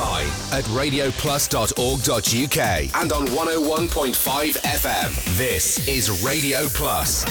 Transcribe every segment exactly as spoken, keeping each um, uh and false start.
online at radio plus dot org dot u k and on one oh one point five F M. This is Radio Plus.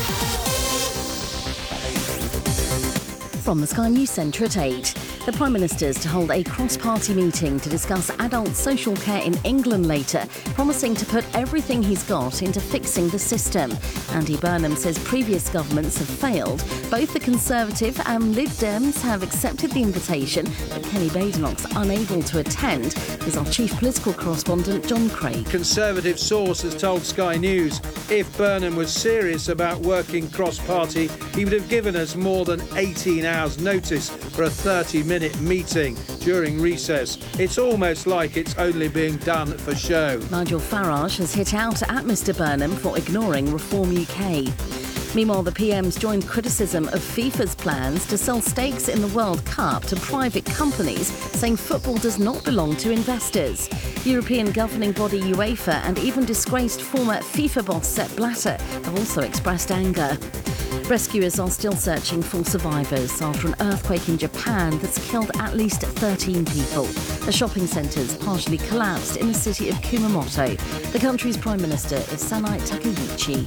From the Sky News Centre at eight. The Prime Minister is to hold a cross-party meeting to discuss adult social care in England later, promising to put everything he's got into fixing the system. Andy Burnham says previous governments have failed. Both the Conservative and Lib Dems have accepted the invitation, but Kenny Badenoch's unable to attend. Here's our chief political correspondent, John Craig. Conservative source has told Sky News if Burnham was serious about working cross-party, he would have given us more than eighteen hours notice for a thirty minute meeting during recess. It's almost like it's only being done for show. Nigel Farage has hit out at Mr Burnham for ignoring Reform U K. Meanwhile, the P M's joined criticism of FIFA's plans to sell stakes in the World Cup to private companies, saying football does not belong to investors. European governing body UEFA and even disgraced former FIFA boss Sepp Blatter have also expressed anger. Rescuers are still searching for survivors after an earthquake in Japan that's killed at least thirteen people. A shopping centre's partially collapsed in the city of Kumamoto. The country's Prime Minister is Sanai Takeuchi.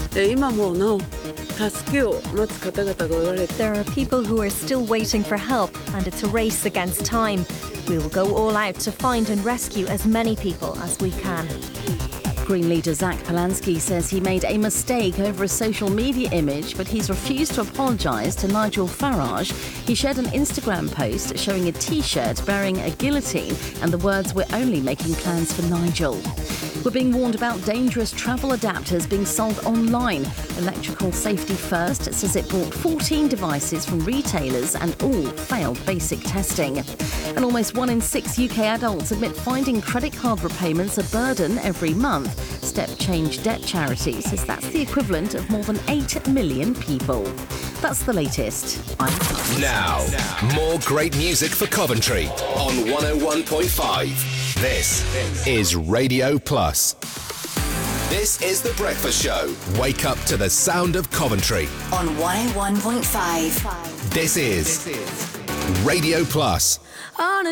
There are people who are still waiting for help, and it's a race against time. We will go all out to find and rescue as many people as we can. Green leader Zach Polanski says he made a mistake over a social media image, but he's refused to apologise to Nigel Farage. He shared an Instagram post showing a T-shirt bearing a guillotine and the words, "We're only making plans for Nigel." We're being warned about dangerous travel adapters being sold online. Electrical Safety First says it bought fourteen devices from retailers and all failed basic testing. And almost one in six U K adults admit finding credit card repayments a burden every month. Step Change Debt Charity says that's the equivalent of more than eight million people. That's the latest. I'm Now, more great music for Coventry on one oh one point five. This is Radio Plus. This is The Breakfast Show. Wake up to the sound of Coventry on one oh one point five. This is Radio Plus. On a